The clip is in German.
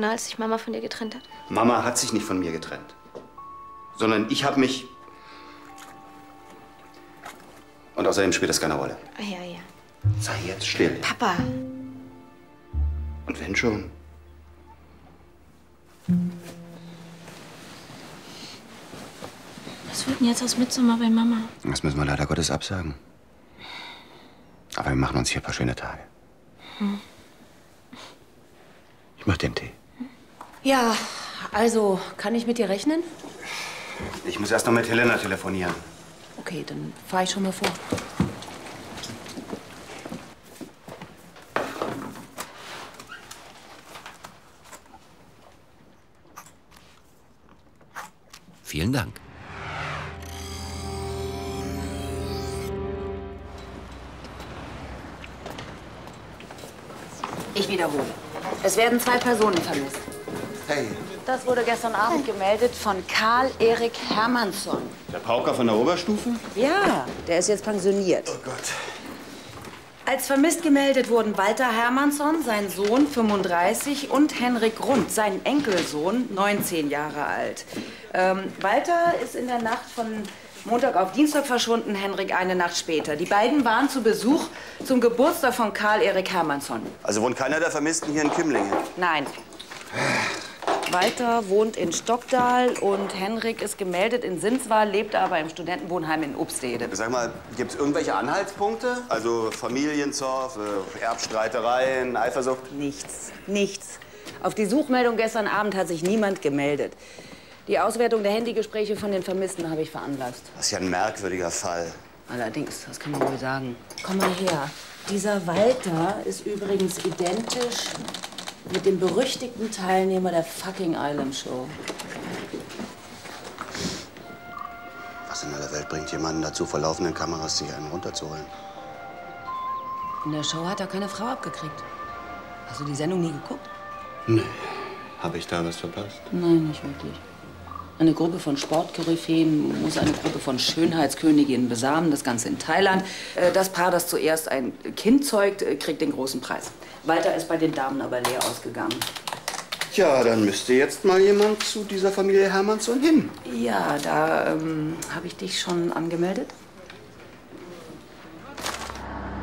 Stunde, als sich Mama von dir getrennt hat? Mama hat sich nicht von mir getrennt. Sondern ich habe mich... Und außerdem spielt das keine Rolle. Ah, ja, ja. Sei jetzt still. Papa. Und wenn schon? Was wird denn jetzt aus Midsommar bei Mama? Das müssen wir leider Gottes absagen. Aber wir machen uns hier ein paar schöne Tage. Ich mach den Tee. Ja, also, kann ich mit dir rechnen? Ich muss erst noch mit Helena telefonieren. Okay, dann fahr ich schon mal vor. Vielen Dank. Ich wiederhole. Es werden 2 Personen vermisst. Hey. Das wurde gestern Abend gemeldet von Karl-Erik Hermannsson. Der Pauker von der Oberstufe? Ja, der ist jetzt pensioniert. Oh Gott. Als vermisst gemeldet wurden Walter Hermannsson, sein Sohn 35, und Henrik Grund, sein Enkelsohn, 19 Jahre alt. Walter ist in der Nacht von Montag auf Dienstag verschwunden, Henrik eine Nacht später. Die beiden waren zu Besuch zum Geburtstag von Karl-Erik Hermannsson. Also wohnt keiner der Vermissten hier in Kimmlingen? Nein. Walter wohnt in Stockdahl und Henrik ist gemeldet in Sinswald, lebt aber im Studentenwohnheim in Obstede. Sag mal, gibt's irgendwelche Anhaltspunkte? Also Familienzoff, Erbstreitereien, Eifersucht? Nichts, nichts. Auf die Suchmeldung gestern Abend hat sich niemand gemeldet. Die Auswertung der Handygespräche von den Vermissten habe ich veranlasst. Das ist ja ein merkwürdiger Fall. Allerdings, das kann man wohl sagen. Komm mal her. Dieser Walter ist übrigens identisch mit dem berüchtigten Teilnehmer der fucking Island Show. Was in aller Welt bringt jemanden dazu, vor laufenden Kameras sich einen runterzuholen? In der Show hat er keine Frau abgekriegt. Hast du die Sendung nie geguckt? Nee. Habe ich da was verpasst? Nein, nicht wirklich. Eine Gruppe von Sportkoryphäen muss eine Gruppe von Schönheitsköniginnen besamen, das Ganze in Thailand. Das Paar, das zuerst ein Kind zeugt, kriegt den großen Preis. Walter ist bei den Damen aber leer ausgegangen. Ja, dann müsste jetzt mal jemand zu dieser Familie Hermannsson hin. Ja, da habe ich dich schon angemeldet.